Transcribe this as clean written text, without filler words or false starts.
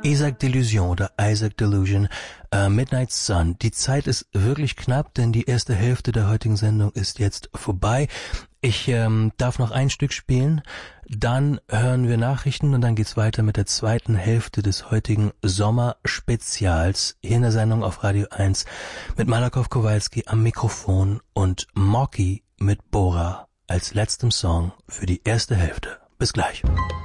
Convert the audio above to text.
Isaac Delusion oder Isaac Delusion, Midnight Sun. Die Zeit ist wirklich knapp, denn die erste Hälfte der heutigen Sendung ist jetzt vorbei. Ich darf noch ein Stück spielen, dann hören wir Nachrichten und dann geht's weiter mit der zweiten Hälfte des heutigen Sommerspezials hier in der Sendung auf Radio 1 mit Malakow Kowalski am Mikrofon und Mocky mit Bora als letztem Song für die erste Hälfte. Bis gleich.